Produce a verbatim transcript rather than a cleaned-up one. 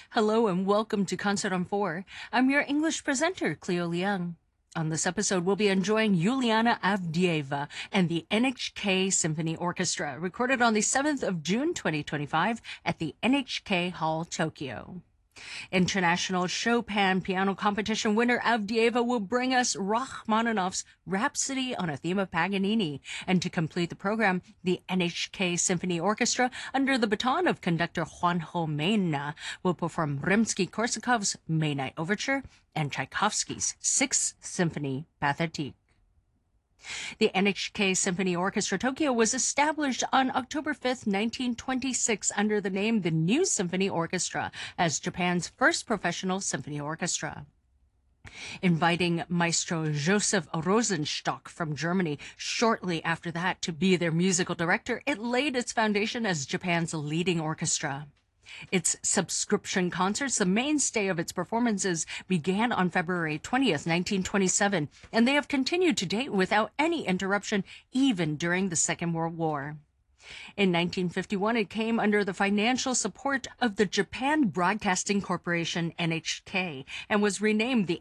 Hello and welcome to Concert on four. I'm your English presenter, Cleo Liang. On this episode, we'll be enjoying Yuliana Avdieva and the N H K Symphony Orchestra, recorded on the seventh of June twenty twenty-five at the N H K Hall, Tokyo. International Chopin Piano Competition winner Avdieva will bring us Rachmaninoff's Rhapsody on a Theme of Paganini. And to complete the program, the N H K Symphony Orchestra, under the baton of conductor Juanjo Mena, will perform Rimsky-Korsakov's May Night Overture and Tchaikovsky's Sixth Symphony Pathétique. The N H K Symphony Orchestra Tokyo was established on October fifth, nineteen twenty-six under the name the New Symphony Orchestra as Japan's first professional symphony orchestra. Inviting Maestro Joseph Rosenstock from Germany shortly after that to be their musical director, it laid its foundation as Japan's leading orchestra. Its subscription concerts, the mainstay of its performances, began on February twentieth, nineteen twenty-seven, and they have continued to date without any interruption, even during the Second World War. In nineteen fifty-one, it came under the financial support of the Japan Broadcasting Corporation, N H K, and was renamed the